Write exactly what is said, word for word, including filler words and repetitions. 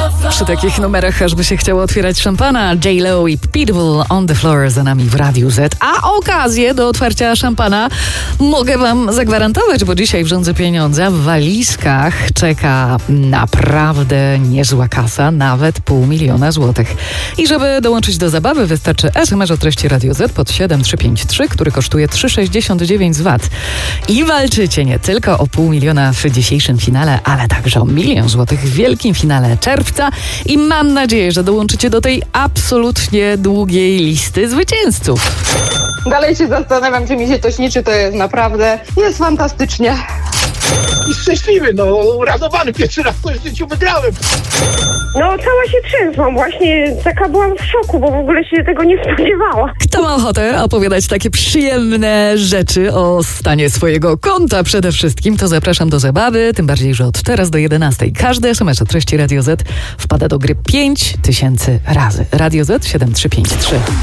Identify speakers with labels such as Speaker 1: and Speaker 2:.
Speaker 1: Przy takich numerach aż by się chciało otwierać szampana. J Lo i Pitbull on the floor za nami w Radiu Z. A okazję do otwarcia szampana mogę wam zagwarantować, bo dzisiaj w Rządzy Pieniądza w walizkach czeka naprawdę niezła kasa, nawet pół miliona złotych. I żeby dołączyć do zabawy, wystarczy es em es o treści Radio Z pod siedem trzy pięć trzy, który kosztuje trzy sześćdziesiąt dziewięć z V A T. I walczycie nie tylko o pół miliona w dzisiejszym finale, ale także o milion złotych w wielkim finale czerwca. I mam nadzieję, że dołączycie do tej absolutnie długiej listy zwycięzców.
Speaker 2: Dalej się zastanawiam, czy mi się to śni, czy to jest naprawdę. Jest fantastycznie.
Speaker 3: I szczęśliwy, no uradowany, pierwszy raz w życiu wygrałem.
Speaker 4: No cała się trzęsłam, właśnie taka byłam w szoku, bo w ogóle się tego nie spodziewała.
Speaker 1: Kto ma ochotę opowiadać takie przyjemne rzeczy o stanie swojego konta przede wszystkim, to zapraszam do zabawy, tym bardziej, że od teraz do jedenastej każdy es em es o treści Radio Z wpada do gry pięć tysięcy razy. Radio Z siedem trzy pięć trzy.